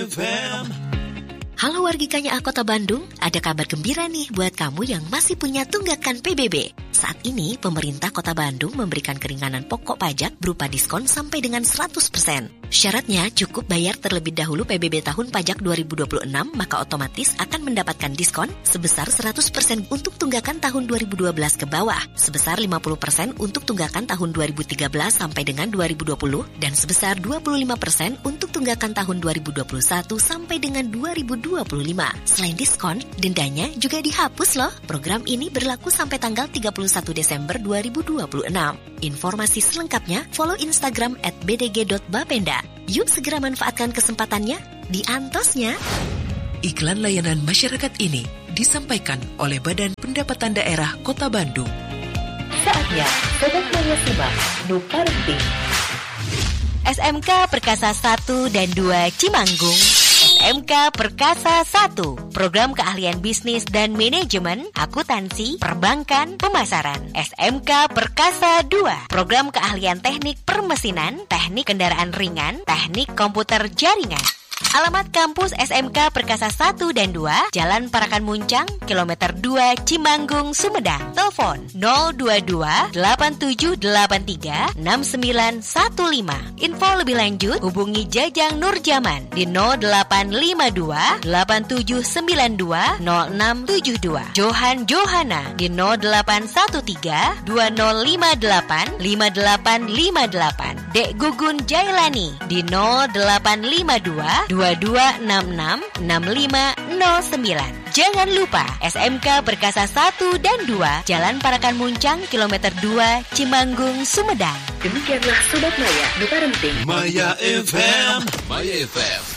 FM. Halo wargikanya Kota Bandung, ada kabar gembira nih buat kamu yang masih punya tunggakan PBB. Saat ini, pemerintah Kota Bandung memberikan keringanan pokok pajak berupa diskon sampai dengan 100%. Syaratnya cukup bayar terlebih dahulu PBB tahun pajak 2026, maka otomatis akan mendapatkan diskon sebesar 100% untuk tunggakan tahun 2012 ke bawah, sebesar 50% untuk tunggakan tahun 2013 sampai dengan 2020, dan sebesar 25% untuk tunggakan tahun 2021 sampai dengan 2025. Selain diskon, dendanya juga dihapus loh. Program ini berlaku sampai tanggal 31 Desember 2026. Informasi selengkapnya follow Instagram @bdg.bapenda. Yuk segera manfaatkan kesempatannya, diantosnya. Iklan layanan masyarakat ini disampaikan oleh Badan Pendapatan Daerah Kota Bandung. Saatnya Sobat Maya Simak Nu Parenting. SMK Perkasa 1 dan 2 Cimanggung. SMK Perkasa 1, Program Keahlian Bisnis dan Manajemen, Akuntansi, Perbankan, Pemasaran. SMK Perkasa 2, Program Keahlian Teknik Permesinan, Teknik Kendaraan Ringan, Teknik Komputer Jaringan. Alamat kampus SMK Perkasa 1 dan 2, Jalan Parakan Muncang, Kilometer 2, Cimanggung, Sumedang. Telepon 022 8783 6915. Info lebih lanjut hubungi Jajang Nurjaman di 0852 8792 0672. Johan Johana di 0813 2058 5858. Dek Gugun Jailani di 0852 2266 6509. Jangan lupa SMK Perkasa 1 dan 2, Jalan Parakan Muncang, Kilometer 2, Cimanggung, Sumedang. Demikianlah Sobat Maya Nu Parenting. Maya FM. Maya FM.